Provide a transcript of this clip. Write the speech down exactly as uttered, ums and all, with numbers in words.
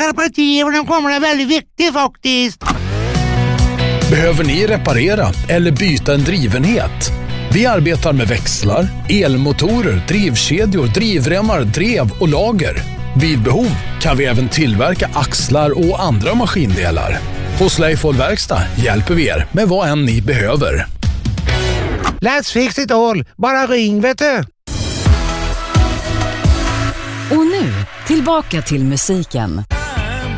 Karpativen kommer är väldigt viktig faktiskt. Behöver ni reparera eller byta en drivenhet? Vi arbetar med växlar, elmotorer, drivkedjor, drivremmar, drev och lager. Vid behov kan vi även tillverka axlar och andra maskindelar. Hos Leifol Verkstad hjälper vi er med vad än ni behöver. Let's fix it all. Bara ring, vet du. Och nu, tillbaka till musiken.